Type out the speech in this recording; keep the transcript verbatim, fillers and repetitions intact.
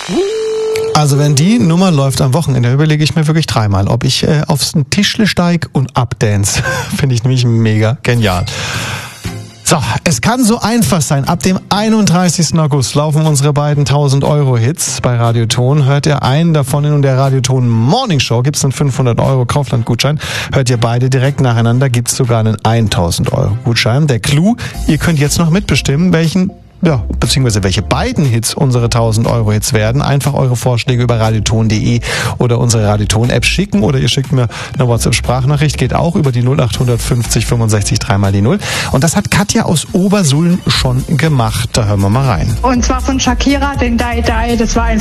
Also wenn die Nummer läuft am Wochenende, überlege ich mir wirklich dreimal, ob ich äh, aufs Tischle steig und abdance. Finde ich nämlich mega genial. So, es kann so einfach sein. Ab dem einunddreißigsten August laufen unsere beiden tausend Euro Hits bei Radioton. Hört ihr einen davon in der Radioton Morning Show, gibt's einen fünfhundert Euro Kaufland-Gutschein. Hört ihr beide direkt nacheinander, gibt's sogar einen tausend Euro Gutschein. Der Clou, ihr könnt jetzt noch mitbestimmen, welchen Ja, beziehungsweise welche beiden Hits unsere tausend Euro Hits werden. Einfach eure Vorschläge über radioton punkt de oder unsere Radioton-App schicken oder ihr schickt mir eine WhatsApp-Sprachnachricht, geht auch über die null acht fünfzig fünfundsechzig drei mal die null. Und das hat Katja aus Obersullen schon gemacht. Da hören wir mal rein. Und zwar von Shakira, den Die Die, das war ein